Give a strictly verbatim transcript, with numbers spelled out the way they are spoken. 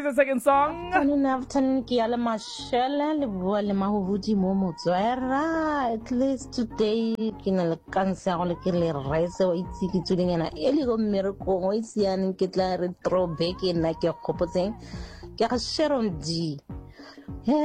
is the second song. Afternoon, afternoon, ke ya le Mashele le bua le Mahuhudi mo Motswera. At least today ke na le kansa go le ke le rice wa itse ke tsuleng ena e le go mmerekong o isiane ke tla re throwback nna ke kgopotseng ke ga Sharon D.